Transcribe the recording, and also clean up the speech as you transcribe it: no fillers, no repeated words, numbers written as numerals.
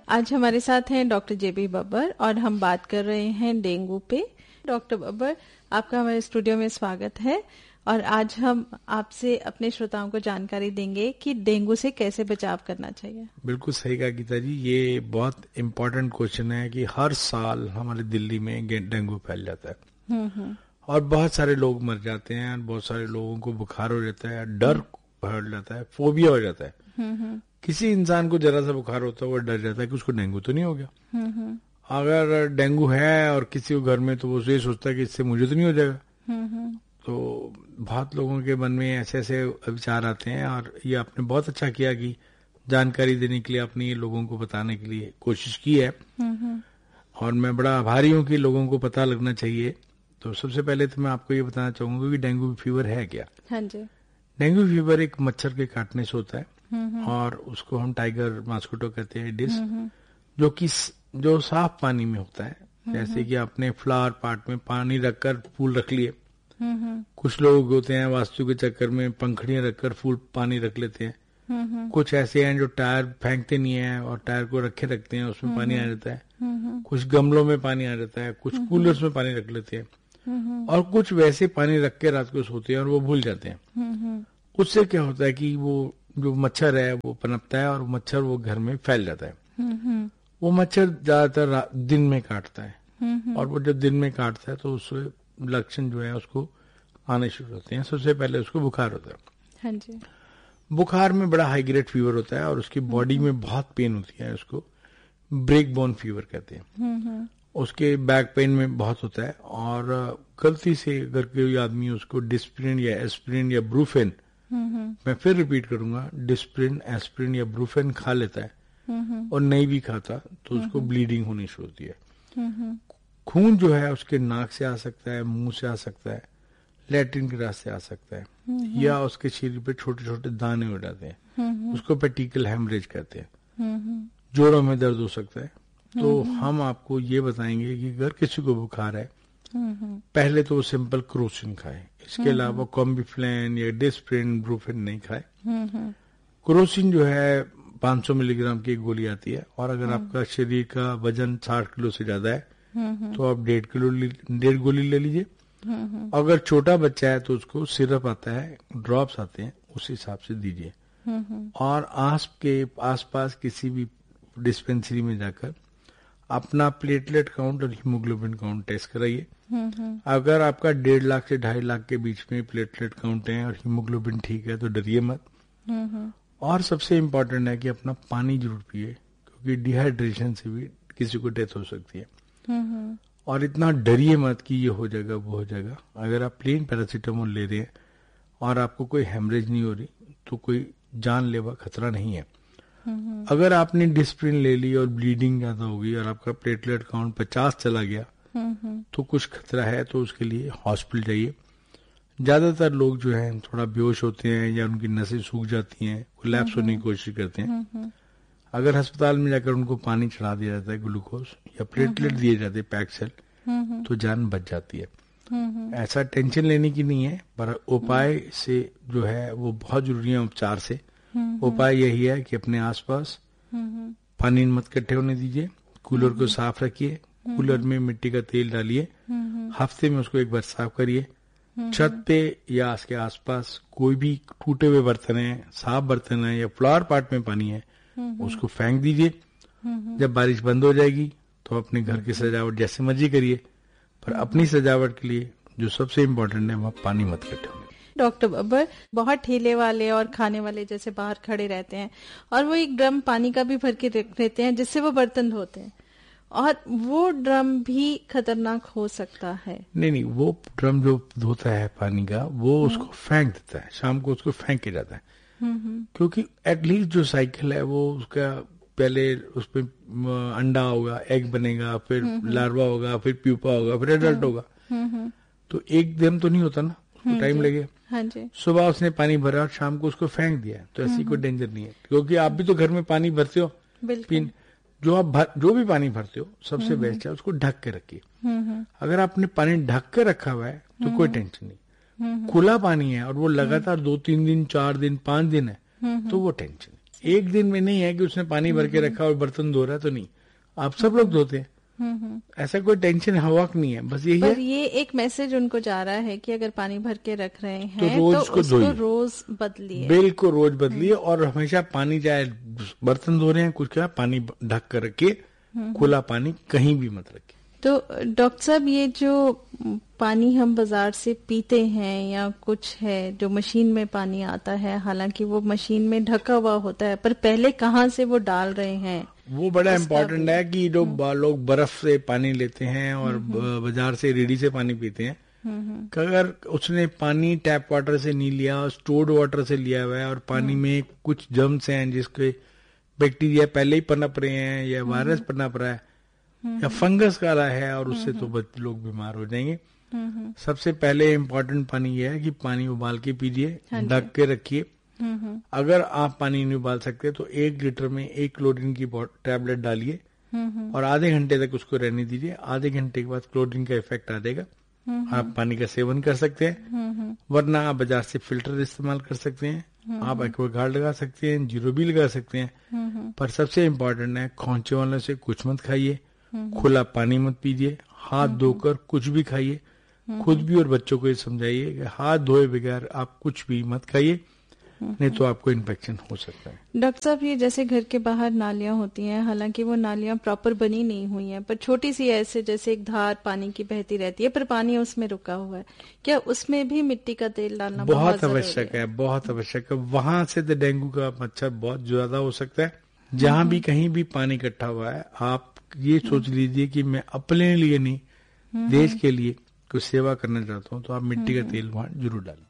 आज हमारे साथ हैं डॉक्टर जेबी बब्बर और हम बात कर रहे हैं डेंगू पे। डॉक्टर बब्बर, आपका हमारे स्टूडियो में स्वागत है और आज हम आपसे अपने श्रोताओं को जानकारी देंगे कि डेंगू से कैसे बचाव करना चाहिए। बिल्कुल सही कहा गीता जी, ये बहुत इम्पोर्टेंट क्वेश्चन है कि हर साल हमारे दिल्ली में डेंगू फैल जाता है और बहुत सारे लोग मर जाते हैं, बहुत सारे लोगों को बुखार हो जाता है, डर बढ़ जाता है, फोबिया हो जाता है। किसी इंसान को जरा सा बुखार होता है वो डर जाता है कि उसको डेंगू तो नहीं हो गया। अगर डेंगू है और किसी को घर में, तो वो ये सोचता है कि इससे मुझे तो नहीं हो जाएगा। तो बहुत लोगों के मन में ऐसे ऐसे विचार आते हैं और ये आपने बहुत अच्छा किया कि जानकारी देने के लिए आपने ये लोगों को बताने के लिए कोशिश की है और मैं बड़ा आभारी हूँ कि लोगों को पता लगना चाहिए। तो सबसे पहले तो मैं आपको ये बताना चाहूंगा कि डेंगू फीवर है क्या। हाँ जी। डेंगू फीवर एक मच्छर के काटने से होता है और उसको हम टाइगर मॉस्किटो कहते हैं डिस, जो साफ पानी में होता है। जैसे कि आपने फ्लावर पॉट में पानी रखकर फूल रख लिए, कुछ लोग होते हैं वास्तु के चक्कर में पंखड़ियां रखकर फूल पानी रख लेते हैं। कुछ ऐसे हैं जो टायर फेंकते नहीं है और टायर को रखे रखते हैं, उसमें पानी आ जाता है। कुछ गमलों में पानी आ जाता है, कुछ कूलर्स में पानी रख लेते हैं और कुछ वैसे पानी रख के रात को सोते हैं और वो भूल जाते हैं। उससे क्या होता है कि वो जो मच्छर है वो पनपता है और मच्छर वो घर में फैल जाता है। वो मच्छर ज्यादातर दिन में काटता है और वो जब दिन में काटता है तो उससे लक्षण जो है उसको आने शुरू होते हैं। सबसे पहले उसको बुखार होता है। हाँ जी। बुखार में बड़ा हाई ग्रेड फीवर होता है और उसकी बॉडी में बहुत पेन होती है, उसको ब्रेक बोन फीवर कहते हैं। उसके बैक पेन में बहुत होता है और गलती से अगर कोई आदमी उसको डिस्प्रिन या एस्प्रिन या ब्रूफेन, मैं फिर रिपीट करूंगा, डिस्प्रिन एस्प्रिन या ब्रूफेन खा लेता है और नहीं भी खाता तो उसको ब्लीडिंग होनी शुरू होती है। खून जो है उसके नाक से आ सकता है, मुंह से आ सकता है, लैट्रिन के रास्ते आ सकता है या उसके शरीर पे छोटे छोटे दाने हो जाते हैं, उसको पेटिकल हेमरेज कहते हैं। जोड़ों में दर्द हो सकता है। तो हम आपको ये बताएंगे कि अगर किसी को बुखार है पहले तो वो सिंपल क्रोसिन खाए, इसके अलावा कॉम्बिफ्लेन या डिस्प्रिन ब्रूफेन नहीं खाए। क्रोसिन जो है 500 मिलीग्राम की एक गोली आती है और अगर आपका शरीर का वजन 60 किलो से ज्यादा है तो आप 1.5 गोली ले लीजिए। अगर छोटा बच्चा है तो उसको सिरप आता है, ड्रॉप्स आते हैं, उस हिसाब से दीजिए। और आसपास किसी भी डिस्पेंसरी में जाकर अपना प्लेटलेट काउंट और हीमोग्लोबिन काउंट टेस्ट कराइए। अगर आपका 1.5 लाख से 2.5 लाख के बीच में प्लेटलेट काउंट है और हीमोग्लोबिन ठीक है तो डरिए मत। और सबसे इम्पोर्टेंट है कि अपना पानी जरूर पिए, क्योंकि डिहाइड्रेशन से भी किसी को डेथ हो सकती है। और इतना डरिए मत कि ये हो जाएगा वो हो जाएगा। अगर आप प्लेन पैरासीटामोल ले रहे हैं और आपको कोई हेमरेज नहीं हो रही तो कोई जानलेवा खतरा नहीं है। अगर आपने डिस्प्रिन ले ली और ब्लीडिंग ज्यादा हो गई और आपका प्लेटलेट काउंट 50 चला गया तो कुछ खतरा है, तो उसके लिए हॉस्पिटल जाइए। ज्यादातर लोग जो हैं थोड़ा बेहोश होते हैं या उनकी नसें सूख जाती हैं, कोलैप्स होने की कोशिश करते हैं। अगर अस्पताल में जाकर उनको पानी चढ़ा दिया जाता है, ग्लूकोज या प्लेटलेट दिए जाते हैं पैक सेल, तो जान बच जाती है। ऐसा टेंशन लेने की नहीं है, पर उपाय से जो है वो बहुत जरूरी है। उपचार से उपाय यही है कि अपने आसपास पानी मत इकट्ठे होने दीजिए, कूलर को साफ रखिए, कूलर में मिट्टी का तेल डालिए, हफ्ते में उसको एक बार साफ करिए। छत पे या उसके आसपास कोई भी टूटे हुए बर्तन है, साफ बर्तन है या फ्लावर पॉट में पानी है, उसको फेंक दीजिए। जब बारिश बंद हो जाएगी तो अपने घर की सजावट जैसे मर्जी करिए, पर अपनी सजावट के लिए जो सबसे इम्पोर्टेंट है वह पानी मत इकट्ठे होने। डॉक्टर बब्बर, बहुत ठेले वाले और खाने वाले जैसे बाहर खड़े रहते हैं और वो एक ड्रम पानी का भी भर के रख लेते हैं जिससे वो बर्तन धोते हैं, और वो ड्रम भी खतरनाक हो सकता है। नहीं, वो ड्रम जो धोता है पानी का वो उसको फेंक देता है, शाम को उसको फेंक के जाता है। क्योंकि एटलीस्ट जो साइकिल है वो उसका पहले उसपे अंडा होगा, एग बनेगा, फिर लार्वा होगा, फिर प्यूपा होगा, फिर एडल्ट होगा। तो एक दिन तो नहीं होता ना, उसको टाइम लगेगा। हाँ जी। सुबह उसने पानी भरा और शाम को उसको फेंक दिया, तो ऐसी कोई डेंजर नहीं है। क्योंकि आप भी तो घर में पानी भरते हो, जो भी पानी भरते हो सबसे बेस्ट है उसको ढक के रखिए। अगर आपने पानी ढक के रखा हुआ है तो कोई टेंशन नहीं। खुला पानी है और वो लगातार 2-3 दिन, 4 दिन, 5 दिन है तो वो टेंशन। एक दिन में नहीं है कि उसने पानी भर के रखा और बर्तन धो रहा, तो नहीं, आप सब लोग धोते हैं। ऐसा कोई टेंशन हवक नहीं है, बस यही है। पर ये एक मैसेज उनको जा रहा है कि अगर पानी भर के रख रहे हैं तो रोज तो उसको रोज बदलिए, बिल्कुल रोज बदलिए। और हमेशा पानी, चाहे बर्तन धो रहे हैं कुछ क्या, पानी ढक कर रखिए, खुला पानी कहीं भी मत रखिए। तो डॉक्टर साहब, ये जो पानी हम बाजार से पीते हैं या कुछ है जो मशीन में पानी आता है, हालांकि वो मशीन में ढका हुआ होता है, पर पहले कहाँ से वो डाल रहे हैं, वो बड़ा इम्पोर्टेंट है कि जो लोग बर्फ से पानी लेते हैं और बाजार से रेडी से पानी पीते हैं, अगर उसने पानी टैप वाटर से नहीं लिया, स्टोर्ड वाटर से लिया हुआ है और पानी में कुछ जर्म्स हैं जिसके बैक्टीरिया पहले ही पनप रहे हैं या वायरस पनप रहा है या फंगस का रहा है, और उससे तो लोग बीमार हो जाएंगे। सबसे पहले इम्पोर्टेंट पानी यह है कि पानी उबाल के पीजिए, ढक के रखिए। अगर आप पानी नहीं उबाल सकते तो 1 लीटर में 1 क्लोरीन की टैबलेट डालिए और आधे घंटे तक उसको रहने दीजिए। आधे घंटे के बाद क्लोरीन का इफेक्ट आ जाएगा, आप पानी का सेवन कर सकते हैं। वरना आप बाजार से फिल्टर इस्तेमाल कर सकते हैं, आप एक्वागार्ड लगा सकते हैं, जीरो भी लगा सकते हैं। पर सबसे इम्पोर्टेंट है, खोंचे वालों से कुछ मत खाइए, खुला पानी मत पीजिए, हाथ धोकर कुछ भी खाइए। खुद भी और बच्चों को ये समझाइए कि हाथ धोए बगैर आप कुछ भी मत खाइए, नहीं तो आपको इन्फेक्शन हो सकता है। डॉक्टर साहब, ये जैसे घर के बाहर नालियां होती हैं, हालांकि वो नालियां प्रॉपर बनी नहीं हुई हैं, पर छोटी सी ऐसे जैसे एक धार पानी की बहती रहती है, पर पानी उसमें रुका हुआ है, क्या उसमें भी मिट्टी का तेल डालना बहुत आवश्यक है? बहुत आवश्यक है। वहां से तो डेंगू का मच्छर बहुत ज्यादा हो सकता है। जहां भी कहीं भी पानी इकट्ठा हुआ है, आप ये सोच लीजिए कि मैं अपने लिए नहीं, देश के लिए कुछ सेवा करना चाहता हूँ, तो आप मिट्टी का तेल वहां जरूर डालें।